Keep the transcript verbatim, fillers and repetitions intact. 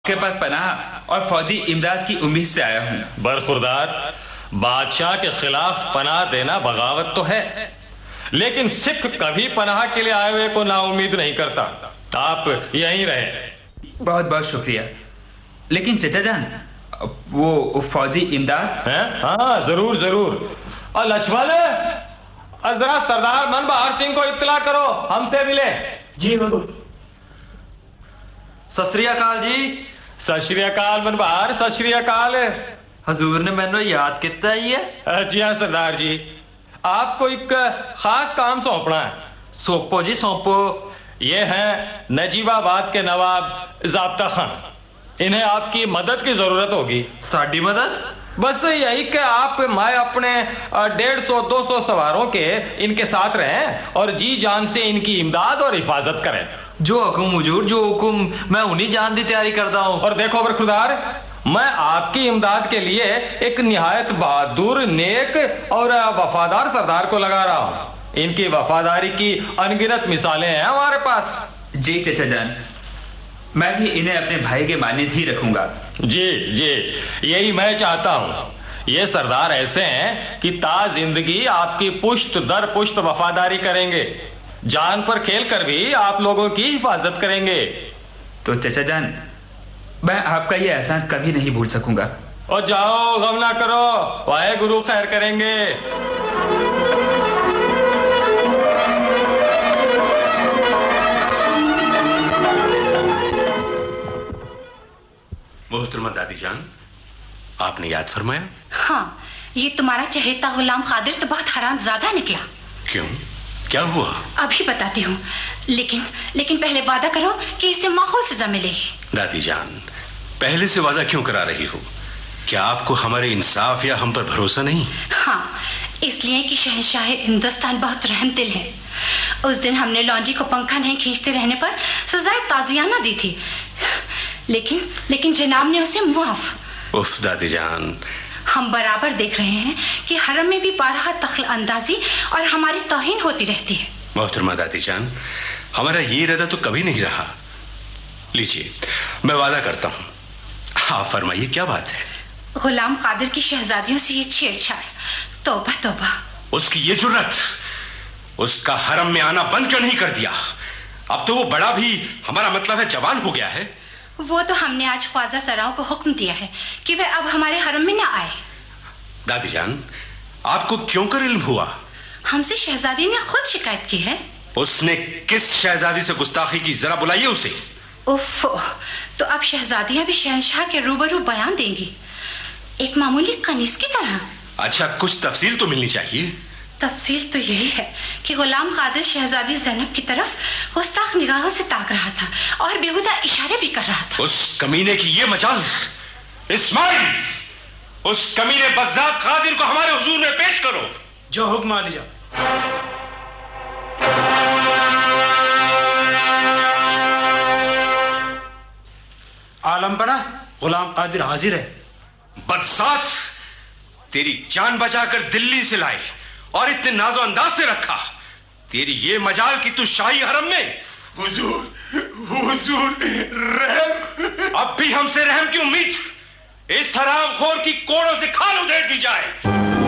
के पास पनाह और फौजी इमदाद की उम्मीद से आया हूँ। बरखुरदार, बादशाह के खिलाफ पनाह देना बगावत तो है, लेकिन सिख कभी पनाह के लिए आए हुए को नाउम्मीद नहीं करता। आप यहीं रहे। बहुत बहुत शुक्रिया। लेकिन चचा जान, वो फौजी इमदाद हैं? हाँ, जरूर जरूर। और लक्ष्मण, जरा सरदार मनबहार सिंह को इत्तला करो, हमसे मिले। जी हुजूर। सत श्री अकाल जी। सत श्री अकाल मनबहार, सत श्री अकाल। हजूर ने मैंने याद किया ही है। जी हाँ सरदार जी, आपको एक खास काम सौंपना है। सौंपो जी सौंपो। ये हैं नजीबाबाद के नवाब ज़ाब्ता खान, इन्हें आपकी मदद की जरूरत होगी। साडी मदद? बस यही कि आप मैं अपने डेढ़ सौ दो सौ सवारों के इनके साथ रहें और जी जान से इनकी इमदाद और हिफाजत करें। जो हुकुम हुजूर, जो हुकुम। मैं उन्हीं जान की तैयारी करता हूँ। और देखो बरखुरदार, मैं आपकी इमदाद के लिए एक निहायत बहादुर, नेक और वफादार सरदार को लगा रहा हूँ। इनकी वफादारी की अनगिनत मिसालें हैं हमारे पास। जी चचा जान, मैं भी इन्हें अपने भाई के मानिंद ही रखूंगा। जी जी, यही मैं चाहता हूँ। ये सरदार ऐसे हैं कि ता जिंदगी आपकी पुश्त दर पुश्त वफादारी करेंगे, जान पर खेल कर भी आप लोगों की हिफाजत करेंगे। तो चचा जान, मैं आपका ये एहसान कभी नहीं भूल सकूंगा। और जाओ, गम ना करो, वाहे गुरु खैर करेंगे। मोहतरमा दादी जान, आपने याद फरमाया? हाँ, ये तुम्हारा चहेता गुलाम खादिर तो बहुत हरामजादा निकला। क्यों, क्या हुआ? अभी बताती हूँ, लेकिन लेकिन पहले वादा करो कि इससे माखूल सजा मिलेगी। दादी जान, पहले से वादा क्यों करा रही हो? क्या आपको हमारे इंसाफ या हम पर भरोसा नहीं? हाँ, इसलिए कि शहंशाह हिंदुस्तान बहुत रहमदिल है। उस दिन हमने लॉन्जी को पंखा नहीं खींचते रहने पर सजाए ताजियाना दी थी, लेकिन लेकिन जनाब ने उसे मुआफ। उफ दादी जान, हम बराबर देख रहे हैं कि हरम में भी बारहा दखल अंदाजी और हमारी तौहीन होती रहती है। मोहतरमा दादी जान, हमारा ये इरादा तो कभी नहीं रहा। लीजिए, मैं वादा करता हूँ। आप फरमाइए, क्या बात है? गुलाम कादिर की शहजादियों से ये छेड़छाड़, तौबा तौबा। उसकी ये जुर्रत, उसका हरम में आना बंद क्यों नहीं कर दिया? अब तो वो बड़ा भी, हमारा मतलब है जवान हो गया है। वो तो हमने आज ख्वाजा सराओं को हुक्म दिया है कि वे अब हमारे हरम में ना आए। दादी जान, आपको क्यों कर इल्म हुआ? हमसे शहजादी ने खुद शिकायत की है। उसने किस शहजादी से गुस्ताखी की? जरा बुलाइए उसे। उफ, तो अब शहजादियां भी शहंशाह के रूबरू बयान देंगी, एक मामूली कनीज की तरह। अच्छा, कुछ तफसील तो मिलनी चाहिए। तफसील तो यही है कि गुलाम कादिर शहजादी ज़ैनब की तरफ गुस्ताख निगाहों से ताक रहा था और बेहुदा इशारे भी कर रहा था। उस कमीने की ये मजाल! इस्माइल, उस कमीने बगदाद कादिर को हमारे हुजूर में पेश करो। जो हुक्म आ लीजा। आलमपना, गुलाम कादिर हाजिर है। बदसात, तेरी जान बचाकर दिल्ली से लाए और इतने नाजो अंदाज से रखा। तेरी ये मजाल कि तू शाही हरम में। हुजूर, हुजूर, रहम। अब भी हमसे रहम की उम्मीद? इस हरामखोर की कोड़ों से खाल उधेड़ दी जाए।